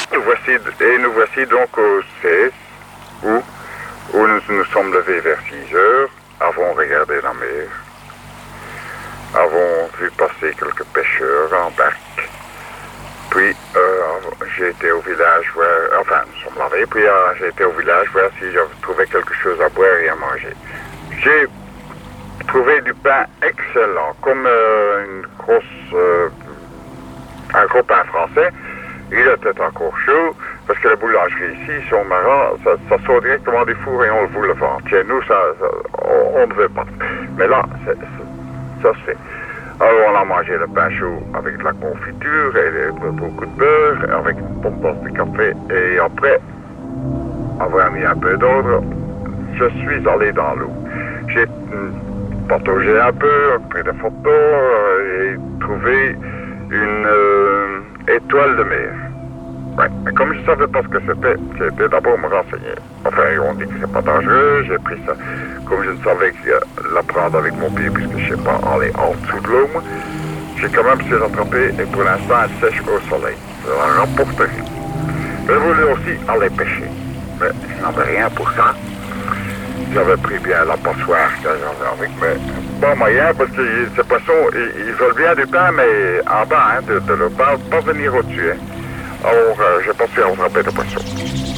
Nous voici donc au CS, où nous sommes levés vers 6 heures, avons regardé la mer, avons vu passer quelques pêcheurs en barque, puis j'ai été au village voir, enfin nous sommes lavés, puis j'ai été au village voir si j'avais trouvé quelque chose à boire et à manger. J'ai trouvé du pain excellent, comme un gros pain français. Il était encore chaud, parce que les boulangeries ici sont marrants, ça sort directement du four et on vous le vend. Chez nous, on ne veut pas. Mais là, ça se fait. Alors on a mangé le pain chaud avec de la confiture et beaucoup de beurre, avec une bonne tasse de café. Et après avoir mis un peu d'ordre, je suis allé dans l'eau. J'ai pataugé un peu, pris des photos et trouvé une étoile de mer. Ouais. Mais comme je ne savais pas ce que c'était, j'ai été d'abord me renseigner. Enfin, on dit que c'est pas dangereux, j'ai pris ça. Comme je ne savais que la prendre avec mon pied, puisque je ne sais pas aller en dessous de l'eau, j'ai quand même su l'attraper et pour l'instant, elle sèche au soleil. Ça n'en rapporte rien. Je voulais aussi aller pêcher, mais je n'avais rien pour ça. J'avais pris bien la passoire que j'avais avec, mais pas moyen, parce que ces poissons, ils veulent bien du pain, mais en bas, de l'eau, pas venir au-dessus. Hein. Alors, j'ai pas su attraper de poissons.